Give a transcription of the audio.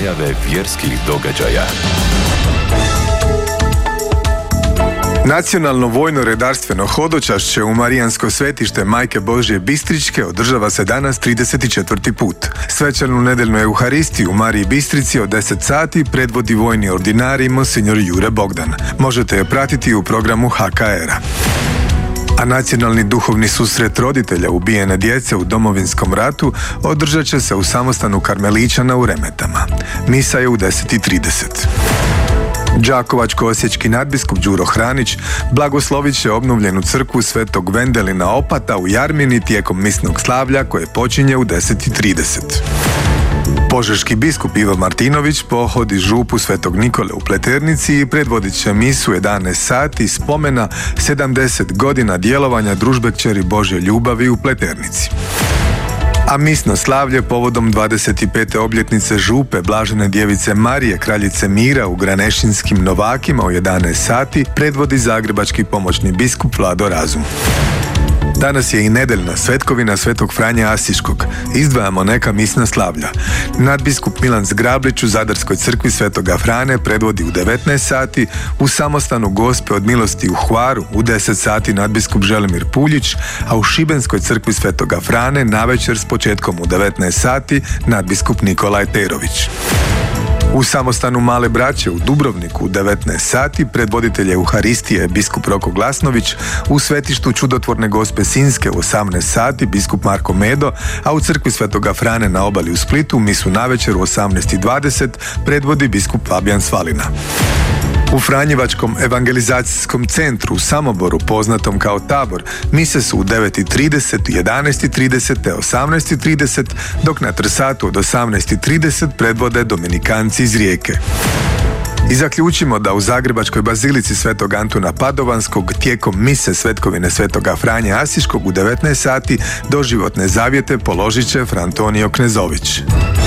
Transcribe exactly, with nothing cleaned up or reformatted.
Najave vjerskih događaja. Nacionalno vojno redarstveno hodočašće u Marijansko svetište Majke Božje Bistričke održava se danas trideset četvrti put. Svečanu nedeljnu euharistiju u Mariji Bistrici od deset sati predvodi vojni ordinarij Monsignor Jure Bogdan. Možete je pratiti u programu ha ka era. A nacionalni duhovni susret roditelja ubijene djece u Domovinskom ratu održat će se u samostanu Karmeličana u Remetama. Misa je u deset i trideset. Đakovačko-osječki nadbiskup Đuro Hranić blagoslovit će obnovljenu crkvu Svetog Vendelina Opata u Jarmini tijekom misnog slavlja koje počinje u deset i trideset. Požeški biskup Ivo Martinović pohodi župu Svetog Nikole u Pleternici i predvodit će misu jedanaest sati spomena sedamdeset godina djelovanja Družbe Kćeri Božje ljubavi u Pleternici. A misno slavlje povodom dvadeset pete obljetnice župe Blažene djevice Marije Kraljice mira u Granešinskim Novakima u jedanaest sati predvodi zagrebački pomoćni biskup Vlado Razum. Danas je i nedeljna svetkovina Svetog Franje Asiškog. Izdvajamo neka misna slavlja. Nadbiskup Milan Zgrablić u Zadarskoj crkvi Svetoga Frane predvodi u devetnaest sati, u samostanu Gospe od milosti u Hvaru u deset sati nadbiskup Želimir Puljić, a u Šibenskoj crkvi Svetoga Frane navečer s početkom u devetnaest sati nadbiskup Nikolaj Terović. U samostanu Male Braće u Dubrovniku u devetnaest sati predvoditelj Euharistije je biskup Roko Glasnović, u svetištu Čudotvorne Gospe Sinjske u osamnaest sati biskup Marko Medo, a u crkvi Svetoga Frane na obali u Splitu misu navečer u osamnaest i dvadeset predvodi biskup Fabijan Svalina. U Franjevačkom evangelizacijskom centru u Samoboru, poznatom kao Tabor, mise su u devet i trideset, jedanaest i trideset te osamnaest i trideset, dok na Trsatu od osamnaest i trideset predvode dominikanci iz Rijeke. I zaključimo da u Zagrebačkoj bazilici Svetog Antuna Padovanskog tijekom mise svetkovine Svetoga Franje Asiškog u devetnaest sati doživotne zavjete položit će Fra Antonio Knezović.